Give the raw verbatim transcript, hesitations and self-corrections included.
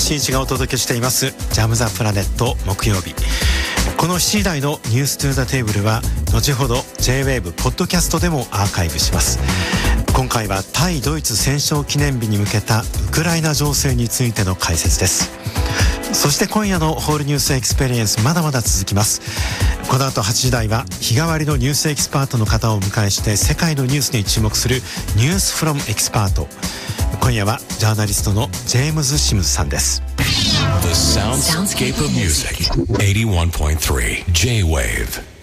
新一がお届けしていますジャムザプラネット木曜日。このしちじ台のニューストゥザテーブルは後ほど ジェイウェーブ ポッドキャストでもアーカイブします。今回は対ドイツ戦勝記念日に向けたウクライナ情勢についての解説です。そして今夜のホールニュースエクスペリエンスまだまだ続きます。この後はちじ台は日替わりのニュースエキスパートの方をお迎えして世界のニュースに注目するニュースフロムエキスパート。今夜はジャーナリストのジェームズ・シムズさんです。 The soundscape of music エイティワンポイントスリー J-Wave